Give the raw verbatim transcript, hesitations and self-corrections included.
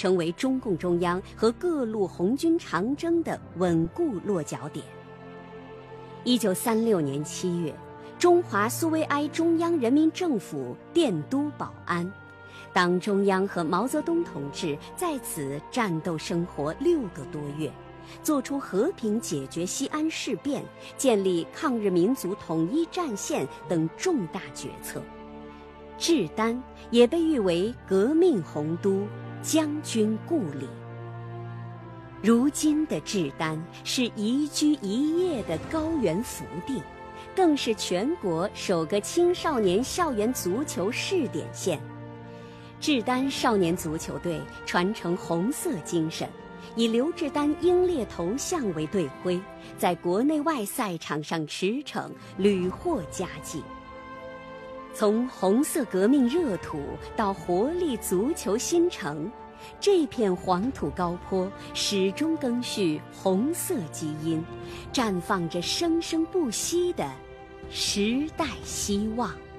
成为中共中央和各路红军长征的稳固落脚点。一九三六年七月，中华苏维埃中央人民政府电都保安，党中央和毛泽东同志在此战斗生活六个多月，做出和平解决西安事变、建立抗日民族统一战线等重大决策。志丹也被誉为革命洪都、将军故里。如今的志丹是宜居一夜的高原福地，更是全国首个青少年校园足球试点县。志丹少年足球队传承红色精神，以刘志丹英烈头像为队徽，在国内外赛场上驰骋，屡获佳绩。从红色革命热土到活力足球新城，这片黄土高坡始终赓续红色基因，绽放着生生不息的时代希望。